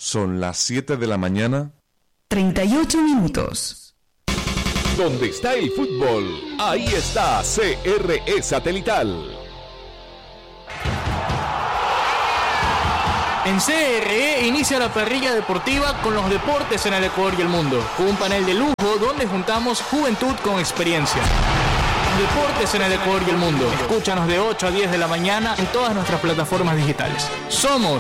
Son las 7 de la mañana. 38 minutos. Donde está el fútbol, ahí está CRE Satelital. En CRE inicia la parrilla deportiva con los deportes en el Ecuador y el mundo, con un panel de lujo donde juntamos juventud con experiencia. Deportes en el Ecuador y el mundo. Escúchanos de 8 a 10 de la mañana en todas nuestras plataformas digitales. Somos